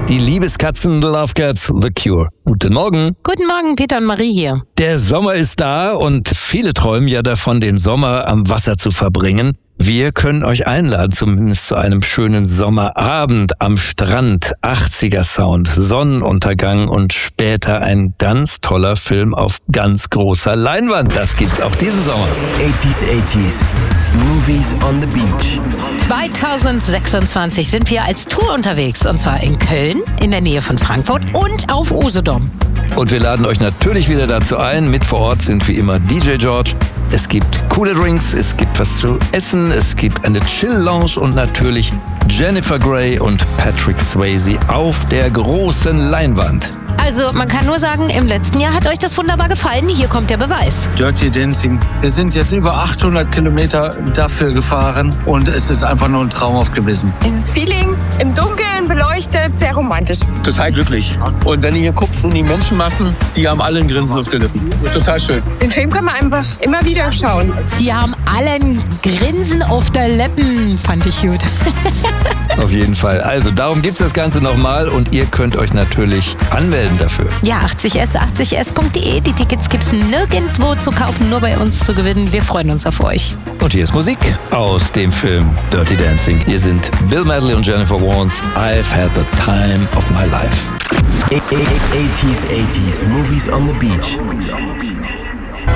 Die Liebeskatzen, The Love Cats, The Cure. Guten Morgen. Guten Morgen, Peter und Marie hier. Der Sommer ist da und viele träumen ja davon, den Sommer am Wasser zu verbringen. Wir können euch einladen, zumindest zu einem schönen Sommerabend am Strand, 80er Sound, Sonnenuntergang und später ein ganz toller Film auf ganz großer Leinwand. Das gibt's auch diesen Sommer. 80s, Movies on the Beach. 2026 sind wir als Tour unterwegs, und zwar in Köln, in der Nähe von Frankfurt und auf Usedom. Und wir laden euch natürlich wieder dazu ein. Mit vor Ort sind wie immer DJ George. Es gibt coole Drinks, es gibt was zu essen, es gibt eine Chill-Lounge und natürlich Jennifer Grey und Patrick Swayze auf der großen Leinwand. Also, man kann nur sagen, im letzten Jahr hat euch das wunderbar gefallen. Hier kommt der Beweis. Dirty Dancing. Wir sind jetzt über 800 Kilometer dafür gefahren und es ist einfach nur ein traumhaft gewesen. Dieses Feeling im Dunkeln beleuchtet, sehr romantisch. Total glücklich. Und wenn du hier guckst in die Menschenmassen, die haben alle ein Grinsen auf den Lippen. Total schön. Den Film kann man einfach immer wieder schauen. Die haben alle ein Grinsen auf der Lippen, fand ich gut. Auf jeden Fall. Also darum gibt's das Ganze nochmal und ihr könnt euch natürlich anmelden dafür. Ja, 80s.de. Die Tickets gibt's nirgendwo zu kaufen, nur bei uns zu gewinnen. Wir freuen uns auf euch. Und hier ist Musik aus dem Film Dirty Dancing. Hier sind Bill Medley und Jennifer Warnes. I've had the time of my life. 80s, Movies on the Beach.